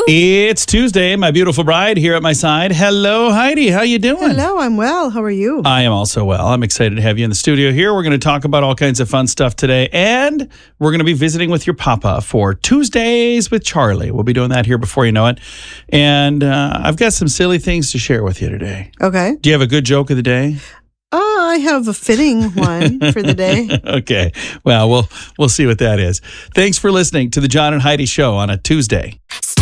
It's Tuesday. My beautiful bride here at my side. Hello, Heidi. How you doing? Hello, I'm well. How are you? I am also well. I'm excited to have you in the studio here. We're going to talk about all kinds of fun stuff today, and we're going to be visiting with your papa for Tuesdays with Charlie. We'll be doing that here before you know it. And I've got some silly things to share with you today. Okay. Do you have a good joke of the day? I have a fitting one for the day. Okay. Well, we'll see what that is. Thanks for listening to the John and Heidi Show on a Tuesday.